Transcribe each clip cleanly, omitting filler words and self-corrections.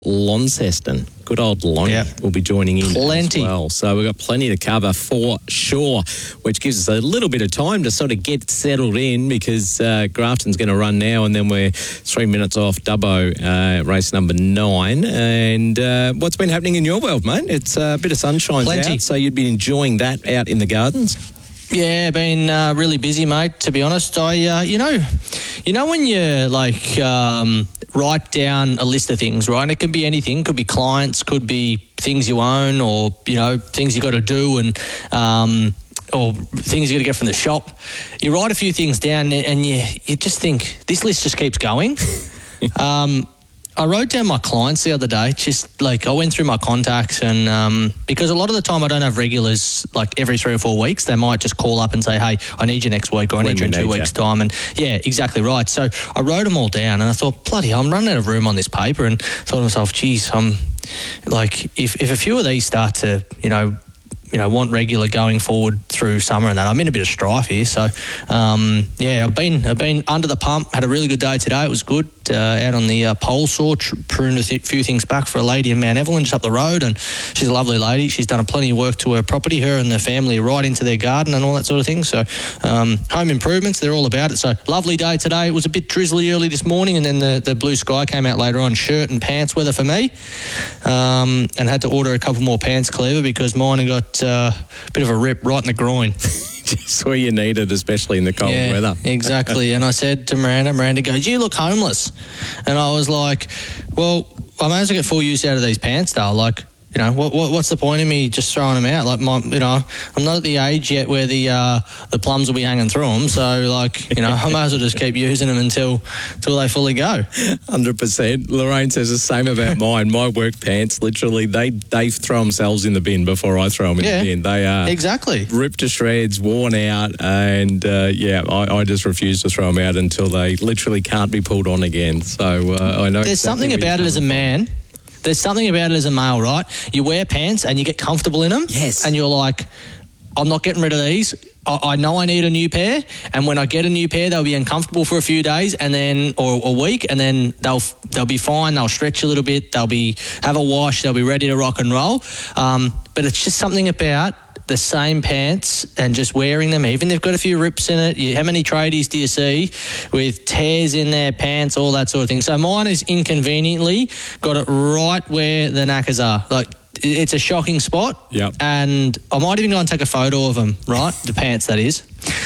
Launceston. Good old Lonnie will be joining in as well. So we've got plenty to cover for sure, which gives us a little bit of time to sort of get settled in because Grafton's going to run now and then we're 3 minutes off Dubbo, race number 9. And what's been happening in your world, mate? It's a bit of sunshine out, so you'd be enjoying that out in the gardens. Yeah, been really busy, mate, to be honest. I, you know when you, like, write down a list of things, right? And it could be anything. Could be clients, could be things you own or, you know, things you got to do and or things you got to get from the shop. You write a few things down and you just think, this list just keeps going. I wrote down my clients the other day, just like I went through my contacts and because a lot of the time I don't have regulars like every 3 or 4 weeks. They might just call up and say, hey, I need you next week or I need you in 2 weeks' time. And yeah, exactly right. So I wrote them all down and I thought, bloody hell, I'm running out of room on this paper and thought to myself, geez, I'm like, if a few of these start to, you know, want regular going forward through summer and that. I'm in a bit of strife here. So, yeah, I've been under the pump, had a really good day today. It was good. Out on the pole saw, pruned a few things back for a lady in Mount Evelyn just up the road, and she's a lovely lady. She's done plenty of work to her property, her and the family right into their garden and all that sort of thing. So, home improvements, they're all about it. So, lovely day today. It was a bit drizzly early this morning, and then the blue sky came out later on. Shirt and pants weather for me, and had to order a couple more pants, Cleaver, because mine had got a bit of a rip right in the groin. Just where you need it, especially in the cold weather. Exactly. And I said to Miranda goes, you look homeless. And I was like, well, I may as well get full use out of these pants, though. Like, you know, what's the point of me just throwing them out? Like, I'm not at the age yet where the plums will be hanging through them. So, like, you know, I may as well just keep using them until they fully go. 100%. Lorraine says the same about mine. My work pants, literally, they throw themselves in the bin before I throw them in the bin. They are exactly ripped to shreds, worn out, and I just refuse to throw them out until they literally can't be pulled on again. So I know there's something about it as a man. There's something about it as a male, right? You wear pants and you get comfortable in them. Yes. And you're like, I'm not getting rid of these. I know I need a new pair. And when I get a new pair, they'll be uncomfortable for a few days and then, or a week, and then they'll be fine. They'll stretch a little bit. They'll have a wash. They'll be ready to rock and roll. But it's just something about the same pants and just wearing them, even they've got a few rips in it. How many tradies do you see with tears in their pants, all that sort of thing? So mine is inconveniently got it right where the knackers are. Like, it's a shocking spot. Yep. And I might even go and take a photo of them, right? The pants, that is.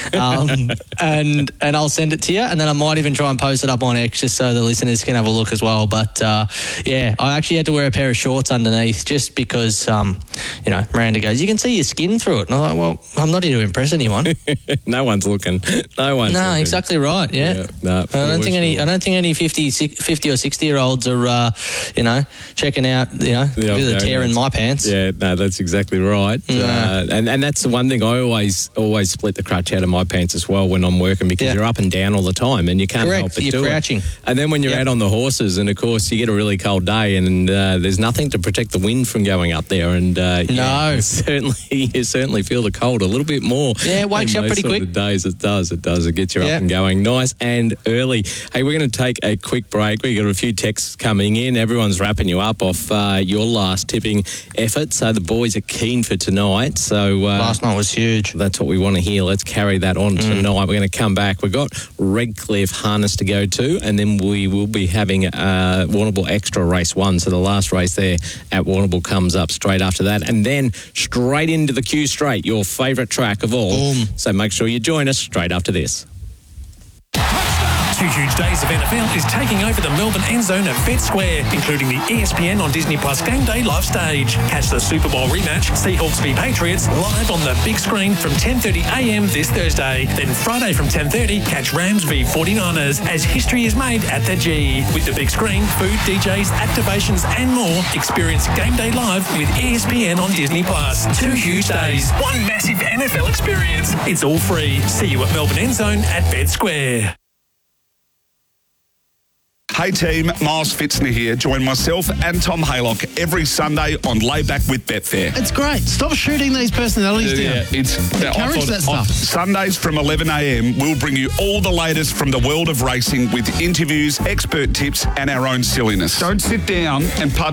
And I'll send it to you, and then I might even try and post it up on X just so the listeners can have a look as well. But yeah, I actually had to wear a pair of shorts underneath just because Miranda goes, you can see your skin through it, and I'm like, well, I'm not here to impress anyone. No one's looking. No, exactly right. Yeah. I don't think any 50 or 60-year-olds are checking out the tear in my pants. Yeah, no, that's exactly right. And that's the one thing I always split the crutch out of my pants as well when I'm working, because you're up and down all the time and you can't help but you're crouching. And then when you're out on the horses, and of course you get a really cold day, and there's nothing to protect the wind from going up there, and you certainly feel the cold a little bit more. Yeah, it wakes you up pretty quick. Of days it does. It gets you up and going nice and early. Hey, we're going to take a quick break. We got a few texts coming in. Everyone's wrapping you up off your last tipping effort. So the boys are keen for tonight. So last night was huge. That's what we want to hear. Let's carry that on tonight. We're going to come back. We've got Redcliffe Harness to go to, and then we will be having Warrnambool Extra Race 1. So the last race there at Warrnambool comes up straight after that, and then straight into the Q Straight, your favourite track of all. Boom. So make sure you join us straight after this. 2 huge days of NFL is taking over the Melbourne end zone at Vet Square, including the ESPN on Disney Plus Game Day live stage. Catch the Super Bowl rematch, Seahawks v Patriots, live on the big screen from 10:30am this Thursday. Then Friday from 10:30, catch Rams v 49ers as history is made at the G. With the big screen, food, DJs, activations and more, experience Game Day live with ESPN on Disney Plus. 2 huge days, one massive NFL experience. It's all free. See you at Melbourne end zone at Vet Square. Hey team, Miles Fitzner here. Join myself and Tom Haylock every Sunday on Layback with Betfair. It's great. Stop shooting these personalities down. Yeah, encourage that stuff. Sundays from 11am, we'll bring you all the latest from the world of racing with interviews, expert tips, and our own silliness. Don't sit down and